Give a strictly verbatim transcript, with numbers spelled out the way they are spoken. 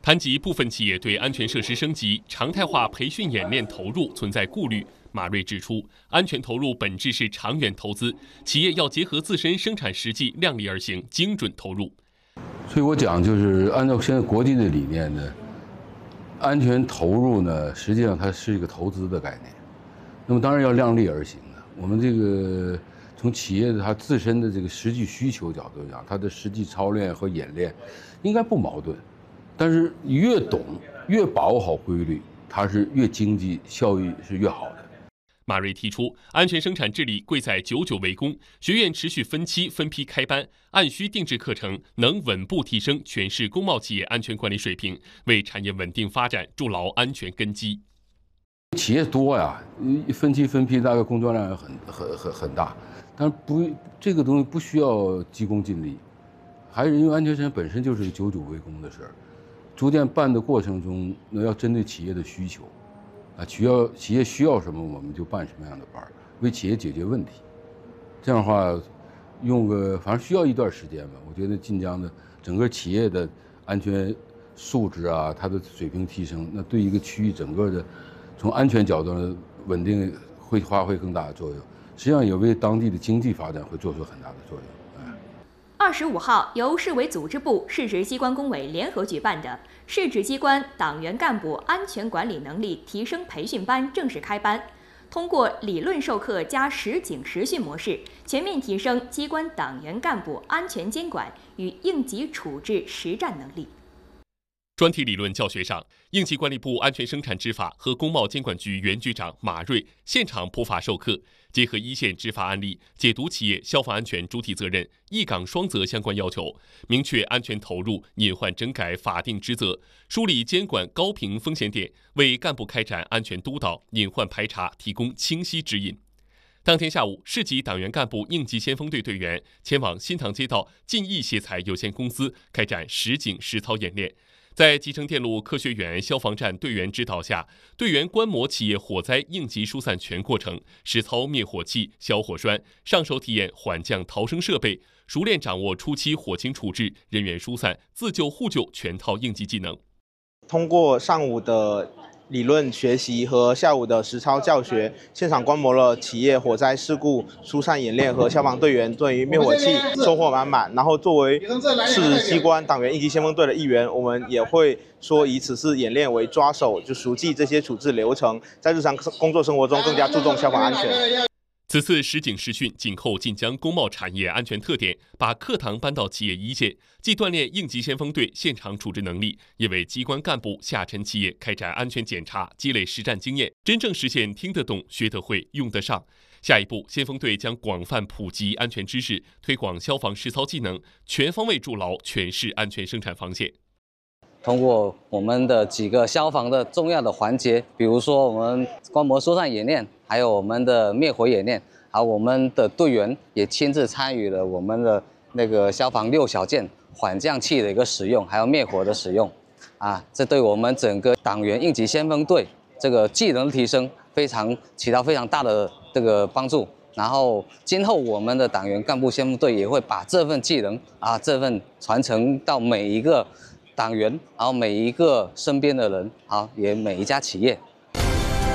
谈及部分企业对安全设施升级、常态化培训演练投入存在顾虑，马瑞指出，安全投入本质是长远投资，企业要结合自身生产实际，量力而行，精准投入。 所以我讲，就是按照现在国际的理念呢，安全投入呢，实际上它是一个投资的概念。那么当然要量力而行的。我们这个从企业的它自身的这个实际需求角度讲，它的实际操练和演练应该不矛盾。但是越懂越把握好规律，它是越经济效益是越好的。 马瑞提出，安全生产治理贵在久久为功，学院持续分期分批开班，按需定制课程，能稳步提升全市工贸企业安全管理水平，为产业稳定发展筑牢安全根基。 企业多呀，分期分批，大概工作量很很很很大，但不这个东西不需要急功近利，还是因为安全生产本身就是久久为功的事儿。逐渐办的过程中，那要针对企业的需求，啊，需要企业需要什么，我们就办什么样的班，为企业解决问题。这样的话，用个反正需要一段时间吧。我觉得晋江的整个企业的安全素质啊，它的水平提升，那对一个区域整个的从安全角度的稳定会发挥更大的作用。实际上也为当地的经济发展会做出很大的作用。 二十五号，由市委组织部、市直机关工委联合举办的市直机关党员干部安全管理能力提升培训班正式开班。通过理论授课加实景实训模式，全面提升机关党员干部安全监管与应急处置实战能力。 专题理论教学上，应急管理部安全生产执法和工贸监管局原局长马瑞现场普法授课，结合一线执法案例，解读企业消防安全主体责任、一岗双责相关要求，明确安全投入、隐患整改法定职责，梳理监管高频风险点，为干部开展安全督导、隐患排查提供清晰指引。当天下午，市级党员干部应急先锋队队员前往新塘街道晋益械材有限公司开展实景实操演练。在集成电路科学园消防站队员指导下，队员观摩企业火灾应急疏散全过程，实操灭火器、消火栓，上手体验缓降逃生设备，熟练掌握初期火情处置、人员疏散、自救互救全套应急技能。 通过上午的理论学习和下午的实操教学，现场观摩了企业火灾事故疏散演练和消防队员对于灭火器收获满满。然后作为市机关党员应急先锋队的一员，我们也会说以此次演练为抓手，就熟记这些处置流程，在日常工作生活中更加注重消防安全。 此次实景实训紧扣晋江工贸产业安全特点，把课堂搬到企业一线，既锻炼应急先锋队现场处置能力，也为机关干部下沉企业开展安全检查积累实战经验，真正实现听得懂、学得会、用得上。下一步，先锋队将广泛普及安全知识，推广消防实操技能，全方位筑牢全市安全生产防线。 通过我们的几个消防的重要的环节，比如说我们观摩疏散演练，还有我们的灭火演练，还有我们的队员也亲自参与了我们的那个消防六小件缓降器的一个使用，还有灭火的使用，啊，这对我们整个党员应急先锋队这个技能提升非常起到非常大的这个帮助。然后今后我们的党员干部先锋队也会把这份技能啊，这份传承到每一个党员，然后每一个身边的人，好，也每一家企业。